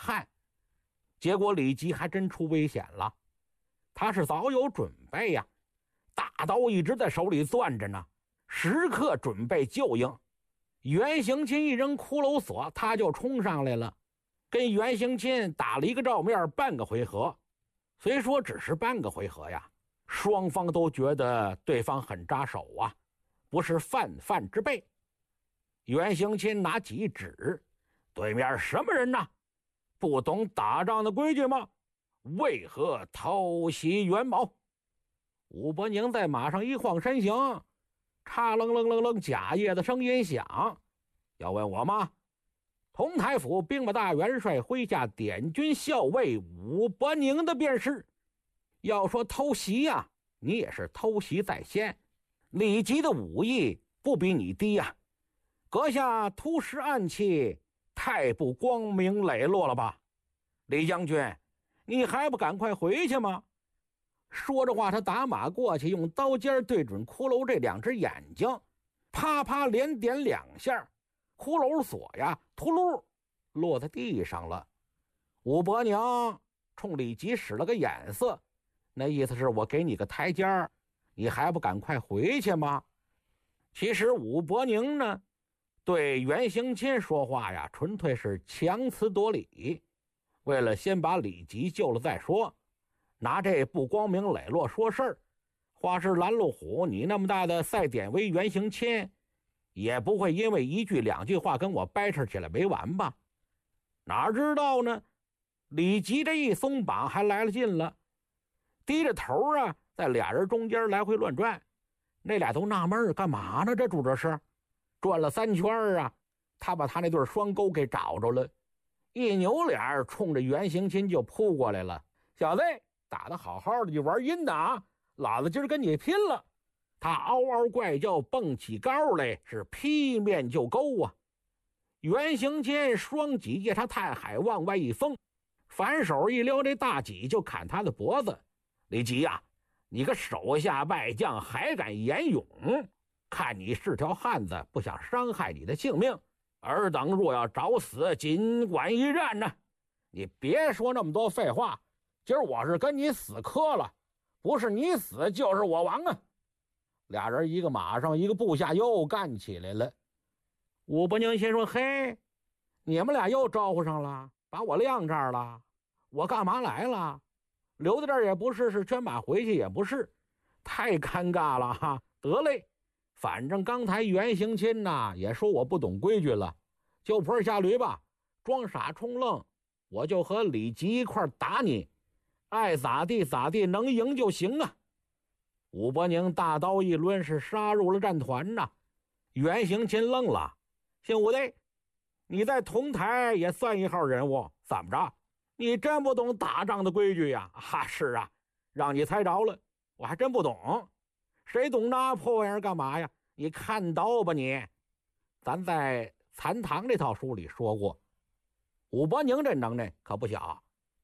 汗。结果李吉还真出危险了，他是早有准备呀，大刀一直在手里攥着呢，时刻准备救应。袁行钦一扔骷髅锁，他就冲上来了，跟袁行钦打了一个照面，半个回合。虽说只是半个回合呀，双方都觉得对方很扎手啊，不是泛泛之辈。袁行钦拿起一指，对面什么人呐？不懂打仗的规矩吗？为何偷袭元谋？武伯宁在马上一晃身形，叉楞楞楞楞，贾叶的声音响：要问我吗？同台府兵马大元帅麾下点军校尉武伯宁的便是。要说偷袭呀，你也是偷袭在先，李吉的武艺不比你低呀，阁下突施暗器，太不光明磊落了吧？李将军，你还不赶快回去吗？说着话，他打马过去，用刀尖对准骷髅这两只眼睛，啪啪连点两下，骷髅锁呀秃噜落在地上了。武伯宁冲李吉使了个眼色，那意思是我给你个台阶，你还不赶快回去吗？其实武伯宁呢，对袁行钦说话呀，纯粹是强词夺理，为了先把李吉救了再说，拿这不光明磊落说事儿。话是拦路虎，你那么大的赛典韦袁行钦，也不会因为一句两句话跟我掰扯起来没完吧？哪知道呢，李吉这一松绑还来了劲了，低着头啊，在俩人中间来回乱转。那俩都纳闷干嘛呢？这主这是转了3圈啊，他把他那对双钩给找着了，一扭脸冲着袁行钦就扑过来了。小子，打得好好的，你玩阴的啊！老子今儿跟你拼了！他嗷嗷怪叫，蹦起高来，是劈面就勾啊！袁行钦双戟借他太海往外一封，反手一撩这大戟就砍他的脖子。李吉呀，你个手下败将还敢言勇，看你是条汉子，不想伤害你的性命，尔等若要找死，尽管一战呢！你别说那么多废话，今儿我是跟你死磕了，不是你死就是我亡啊！俩人一个马上一个部下又干起来了。武伯宁先说：嘿，你们俩又招呼上了，把我晾这儿了，我干嘛来了？留在这儿也不是，是圈马回去也不是，太尴尬了哈！得嘞，反正刚才袁行钦呐也说我不懂规矩了，就坡下驴吧，装傻充愣，我就和李吉一块打你，爱咋地咋地，能赢就行啊！武伯宁大刀一抡，是杀入了战团呐。袁行钦愣了：姓武的，你在同台也算一号人物，怎么着？你真不懂打仗的规矩呀？是啊，让你猜着了，我还真不懂。谁懂那破玩意儿干嘛呀？你看刀吧你！咱在残唐这套书里说过，武伯宁这能耐可不小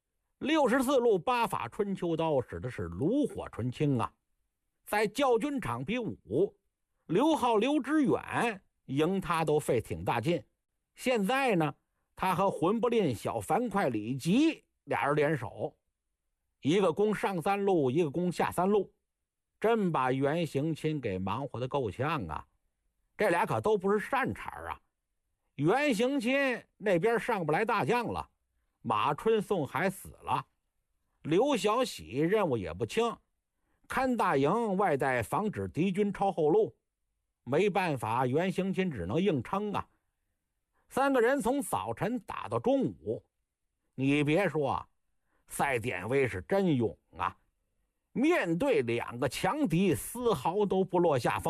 ，64路8法春秋刀使的是炉火纯青啊。在教军场比武，刘浩、刘知远赢他都费挺大劲。现在呢，他和混不吝小樊哙李吉俩人联手，一个攻上3路，一个攻下3路，真把袁行钦给忙活得够呛啊！这俩可都不是善茬啊！袁行钦那边上不来大将了，马春颂还死了，刘小喜任务也不轻，看大营外带，防止敌军抄后路。没办法，袁行钦只能硬撑啊。3个人从早晨打到中午，你别说，赛典韦是真勇啊！面对2个强敌，丝毫都不落下风。